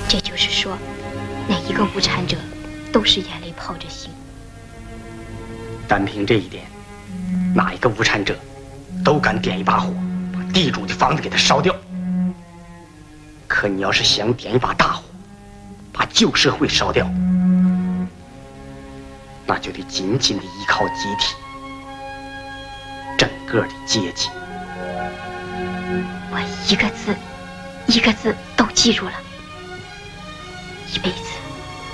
这就是说，哪一个无产者都是眼泪泡着心。 单凭这一点，哪一个无产者都敢点一把火，把地主的房子给他烧掉。可你要是想点一把大火，把旧社会烧掉，那就得紧紧地依靠集体，整个的阶级。我一个字都记住了，一辈子。